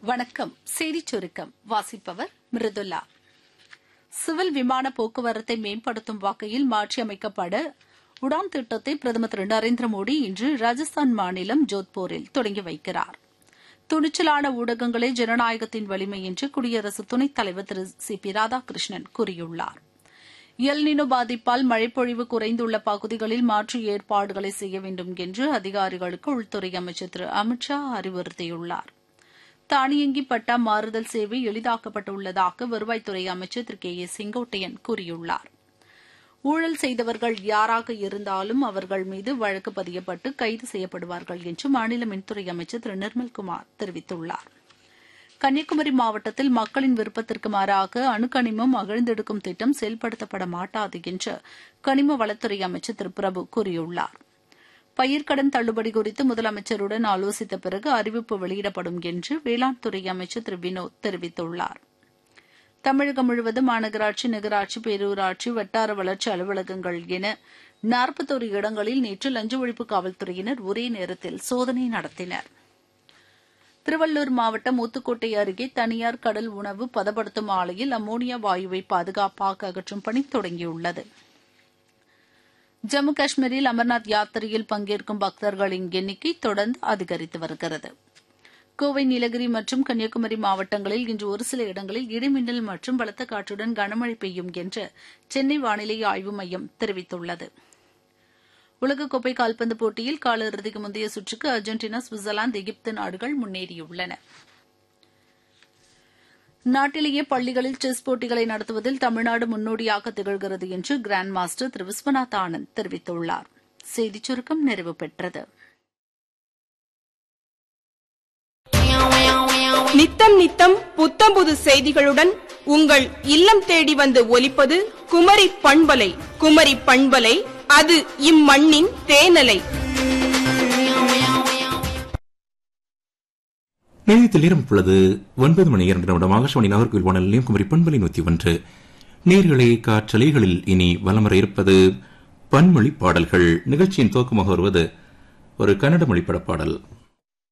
வணக்கம். செய்திச் சுருக்கம் வாசிப்பவர் மிருதுல்லா. சிவில் விமான போக்குவரத்தை மேம்படுத்தும் வகையில் மாற்றியமைக்கப்பட உடான் திட்டத்தை பிரதமர் திரு நரேந்திர மோடி இன்று ராஜஸ்தான் மாநிலம் ஜோத்பூரில் தொடங்கி வைக்கிறார். துணிச்சலான ஊடகங்களே ஜனநாயகத்தின் வலிமை என்று குடியரசு துணைத் தலைவர் திரு சி பி ராதாகிருஷ்ணன் கூறியுள்ளார். எல்னினோ பாதிப்பால் மழைப்பொழிவு குறைந்துள்ள பகுதிகளில் மாற்று ஏற்பாடுகளை செய்ய வேண்டும் என்று அதிகாரிகளுக்கு உள்துறை அமைச்சர் திரு அமித் ஷா அறிவுறுத்தியுள்ளார். தானியங்கி பட்டா மாறுதல் சேவை எளிதாக்கப்பட்டுள்ளதாக வருவாய்த்துறை அமைச்சர் திரு கே ஏ செங்கோட்டையன் கூறியுள்ளார். ஊழல் செய்தவர்கள் யாராக இருந்தாலும் அவர்கள் மீது வழக்கு பதியப்பட்டு கைது செய்யப்படுவார்கள் என்று மாநில மின்துறை அமைச்சர் திரு நிர்மல்குமார் தெரிவித்துள்ளார். கன்னியாகுமரி மாவட்டத்தில் மக்களின் விருப்பத்திற்கு மாறாக அணுக்கனிமம் அகழ்ந்தெடுக்கும் திட்டம் செயல்படுத்தப்பட மாட்டாது என்று கனிம வளத்துறை அமைச்சர் திரு பிரபு கூறியுள்ளார். பயிர்க்கடன் தள்ளுபடி குறித்து முதலமைச்சருடன் ஆலோசித்த பிறகு அறிவிப்பு வெளியிடப்படும் என்று வேளாண் துறை அமைச்சர் திரு வினோத் தெரிவித்துள்ளார். தமிழகம் முழுவதும் மாநகராட்சி, நகராட்சி, பேரூராட்சி, வட்டார வளர்ச்சி அலுவலகங்கள் என 41 இடங்களில் நேற்று லஞ்ச ஒழிப்பு காவல்துறையினர் ஒரே நேரத்தில் சோதனை நடத்தினர். திருவள்ளூர் மாவட்டம் ஊத்துக்கோட்டை அருகே தனியார் கடல் உணவு பதப்படுத்தும் ஆலையில் அம்மோனியா வாயுவை பாதுகாப்பாக அகற்றும் பணி தொடங்கியுள்ளது. ஜம்மு காஷ்மீரில் அமர்நாத் யாத்திரையில் பங்கேற்கும் பக்தர்களின் எண்ணிக்கை தொடர்ந்து அதிகரித்து வருகிறது. கோவை, நீலகிரி மற்றும் கன்னியாகுமரி மாவட்டங்களில் இன்று ஒரு சில இடங்களில் இடிமின்னல் மற்றும் பலத்த காற்றுடன் கனமழை பெய்யும் என்று சென்னை வானிலை ஆய்வு மையம் தெரிவித்துள்ளது. உலகக்கோப்பை கால்பந்து போட்டியில் காலிறுதிக்கு முந்தைய சுற்றுக்கு அர்ஜென்டினா, சுவிட்சர்லாந்து, எகிப்து நாடுகள் முன்னேறியுள்ளன. நாட்டிலேயே பள்ளிகளில் செஸ் போட்டிகளை நடத்துவதில் தமிழ்நாடு முன்னோடியாக திகழ்கிறது என்று கிராண்ட் மாஸ்டர் திரு விஸ்வநாத் ஆனந்த் தெரிவித்துள்ளார். செய்திச் சுருக்கம் நிறைவு பெற்றது. நித்தம் நித்தம் புத்தம்புது செய்திகளுடன் உங்கள் இல்லம் தேடி வந்து ஒலிப்பது குமரி பண்பலை. குமரி பண்பலை, அது இம்மண்ணின் தேனலை. நிலையத்தில் நேரம் இப்பொழுது 9:02 ஆகாஷவாணி நாகர்கோவில் வானொலி நிலையம் குமரி பண்பலை 101. நேர்களே, காற்றலைகளில் இனி வலம் வர இருப்பது பன்மொழி பாடல்கள். நிகழ்ச்சியின் துவக்கமாக வருவது ஒரு கன்னட மொழிப்பட பாடல்.